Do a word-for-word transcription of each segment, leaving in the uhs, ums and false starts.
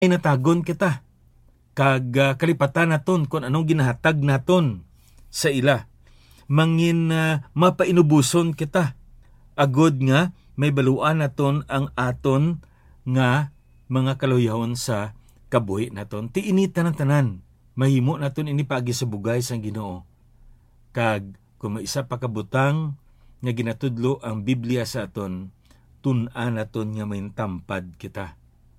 ay natagon kita kag uh, kalipatan naton kung anong ginahatag naton sa ila. Mangin uh, mapainubuson kita agod nga may baluan naton ang aton nga mga kaluyahon sa kabuhi naton. Ti inita ng tanan, mahimo naton ini paagi sa bugay sang Ginoo. Kag kung may isa pa kabutang nga ginatudlo ang Biblia sa aton, tun-an naton nga may tampad kita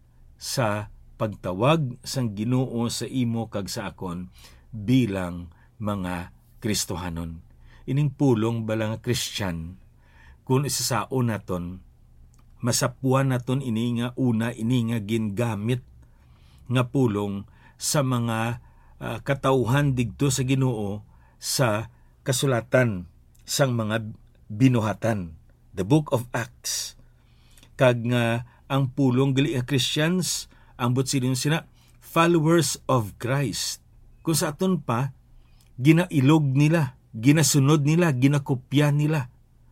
sa pagtawag sang Ginoo sa imo kag sa akon bilang mga Kristohanon. Ining pulong bala nga Christian, kung isasaon naton, masapuan naton ini nga una ini nga gingamit nga pulong sa mga uh, katauhan digto sa Ginoo sa kasulatan sang mga binuhatan, the Book of Acts. Kag nga ang pulong gali nga Christians, ang butsilin sina followers of Christ. Kung sa aton pa, ginailog nila, ginasunod nila, ginakopya nila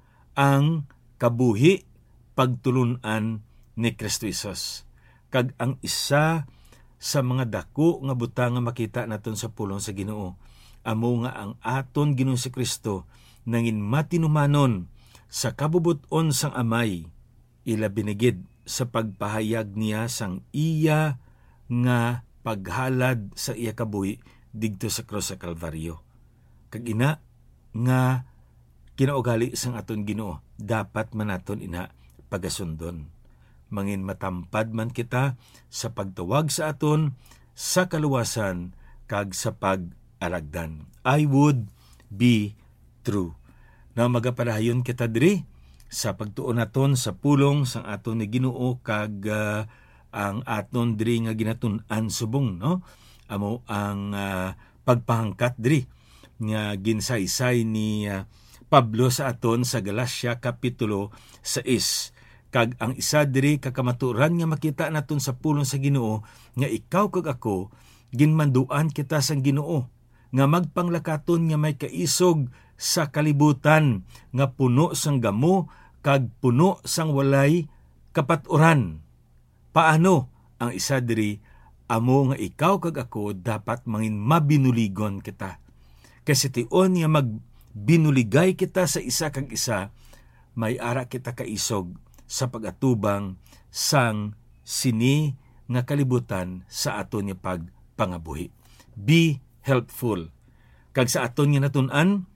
ang kabuhi pagtulunan ni Kristo Jesus. Kag ang isa sa mga dako nga butang nga makita naton sa pulong sa Ginoo, amo nga ang aton Ginoong si Kristo nangin matinumanon sa kabubuton sang Amay, ila binigid sa pagpahayag niya sang iya nga paghalad sa iya kabuhi digto sa krus sa Kalbaryo. Kag ina nga kinaugali sang aton Ginoo, dapat manaton ina pagasundon. Mangin matampad man kita sa pagtawag sa aton sa kaluwasan kag sa pag-aragdan. I would be true. Na magapadayon kita diri sa pagtuon naton sa pulong sang aton ni Ginoo kag uh, ang aton diri nga ginatun-an subong, no? Amo ang uh, pagpahangkat diri nga ginsaysay ni uh, Pablo sa aton sa Galacia kapitulo sais. Kag ang isa diri kakamaturan nga makita naton sa pulong sa Ginoo nga ikaw kag ako ginmanduan kita sang Ginoo nga magpanglakaton nga may kaisog sa kalibutan nga puno sang gamo kag puno sang walay kapaturan. Paano? Ang isa diri, amo nga ikaw kag ako dapat mangin mabinuligon kita. Kasi tion nga magbinuligay kita sa isa kag isa, may ara kita kaisog sa pag-atubang sang sini nga kalibutan sa aton nga pagpangabuhi. Be helpful. Kag sa aton nga natun-an,